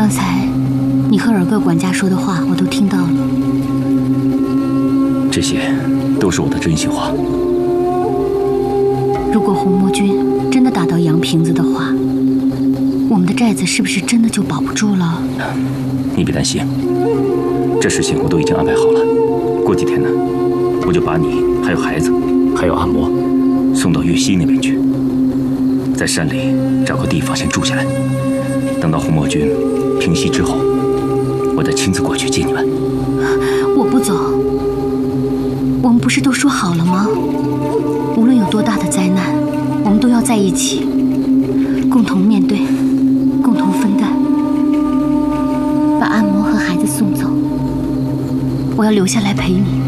刚才你和尔各管家说的话，我都听到了。 这些都是我的真心话。 如果红魔军真的打到杨瓶子的话，我们的寨子是不是真的就保不住了？ 你别担心，这事情我都已经安排好了。过几天呢，我就把你还有孩子，还有阿嬷送到岳西那边去，在山里找个地方先住下来。等到红魔军平息之后，我再亲自过去接你们。 我不走，我们不是都说好了吗？无论有多大的灾难，我们都要在一起，共同面对，共同分担。把阿嬷和孩子送走，我要留下来陪你。